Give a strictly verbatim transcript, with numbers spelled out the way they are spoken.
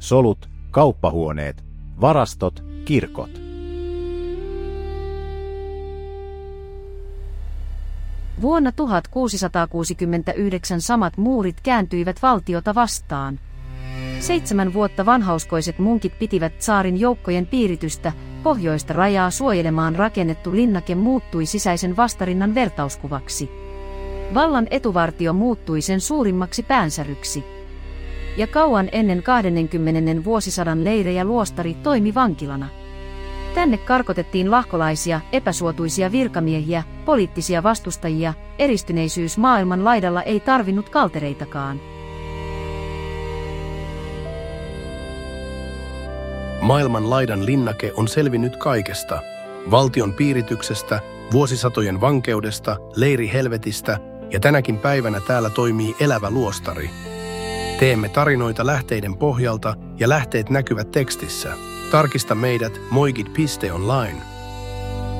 solut, kauppahuoneet, varastot, kirkot. Vuonna tuhatkuusisataakuusikymmentäyhdeksän samat muurit kääntyivät valtiota vastaan. Seitsemän vuotta vanhauskoiset munkit pitivät tsaarin joukkojen piiritystä, pohjoista rajaa suojelemaan rakennettu linnake muuttui sisäisen vastarinnan vertauskuvaksi. Vallan etuvartio muuttui sen suurimmaksi päänsäryksi. Ja kauan ennen kahdenkymmenen vuosisadan leirejä luostari toimi vankilana. Tänne karkotettiin lahkolaisia, epäsuotuisia virkamiehiä, poliittisia vastustajia, eristyneisyys maailman laidalla ei tarvinnut kaltereitakaan. Maailman laidan linnake on selvinnyt kaikesta. Valtion piirityksestä, vuosisatojen vankeudesta, leirihelvetistä ja tänäkin päivänä täällä toimii elävä luostari. Teemme tarinoita lähteiden pohjalta ja lähteet näkyvät tekstissä. Tarkista meidät moigit piste online.